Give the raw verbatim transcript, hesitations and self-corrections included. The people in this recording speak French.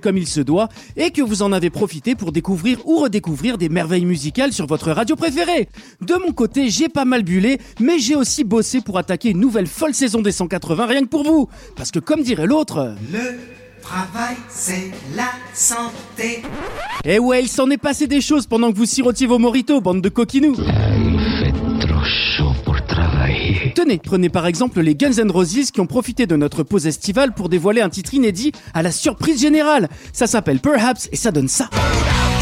comme il se doit et que vous en avez profité pour découvrir ou redécouvrir des merveilles musicales sur votre radio préférée. De mon côté, j'ai pas mal bullé, mais j'ai aussi bossé pour attaquer une nouvelle folle saison des cent quatre-vingts rien que pour vous. Parce que comme dirait l'autre... Le travail, c'est la santé. Eh ouais, il s'en est passé des choses pendant que vous sirotiez vos mojitos, bande de coquinous. Il fait trop chaud pour travailler. Tenez, prenez par exemple les Guns N' Roses qui ont profité de notre pause estivale pour dévoiler un titre inédit à la surprise générale. Ça s'appelle Perhaps et ça donne ça.